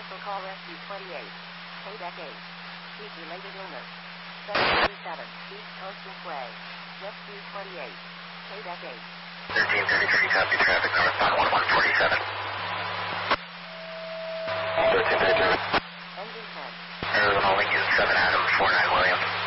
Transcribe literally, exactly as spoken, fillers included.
Cancel call rescue twenty-eight. Payback eight. Heat-related illness. seven thirty-seven. East Coast Way. Rescue twenty-eight. Payback eight. thirteen thirty-three, copy traffic, northbound one one four seven. thirteen thirty-three. Engine ten. Arizona Lincoln seven Adam four nine William.